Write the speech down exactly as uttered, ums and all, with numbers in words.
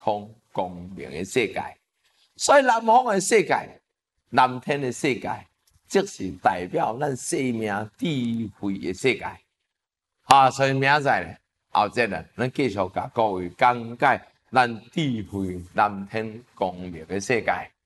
方光明的世界。所以南方的世界、南天的世界，即是代表咱生命智慧的世界。啊，所以明仔咧，后节咧，咱继续甲各位讲解咱智慧南天光明的世界。